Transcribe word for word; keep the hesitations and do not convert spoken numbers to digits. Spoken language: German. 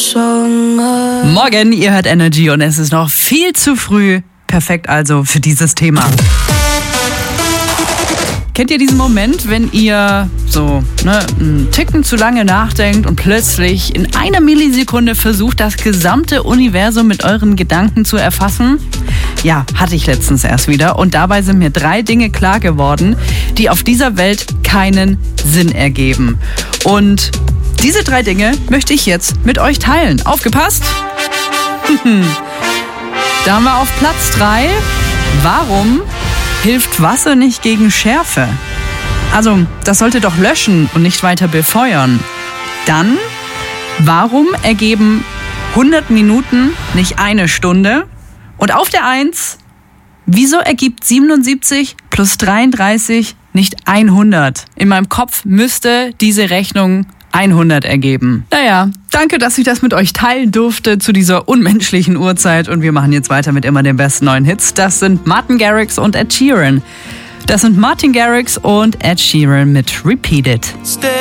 Morgen, ihr hört Energy und es ist noch viel zu früh. Perfekt also für dieses Thema. Kennt ihr diesen Moment, wenn ihr so ne, einen Ticken zu lange nachdenkt und plötzlich in einer Millisekunde versucht, das gesamte Universum mit euren Gedanken zu erfassen? Ja, hatte ich letztens erst wieder und dabei sind mir drei Dinge klar geworden, die auf dieser Welt keinen Sinn ergeben. Und diese drei Dinge möchte ich jetzt mit euch teilen. Aufgepasst? Da haben wir auf Platz drei. Warum hilft Wasser nicht gegen Schärfe? Also, das sollte doch löschen und nicht weiter befeuern. Dann, warum ergeben hundert Minuten nicht eine Stunde? Und auf der eins, wieso ergibt siebenundsiebzig plus dreiunddreißig nicht hundert? In meinem Kopf müsste diese Rechnung hundert ergeben. Naja, danke, dass ich das mit euch teilen durfte zu dieser unmenschlichen Uhrzeit. Und wir machen jetzt weiter mit immer den besten neuen Hits. Das sind Martin Garrix und Ed Sheeran. Das sind Martin Garrix und Ed Sheeran mit Repeat It.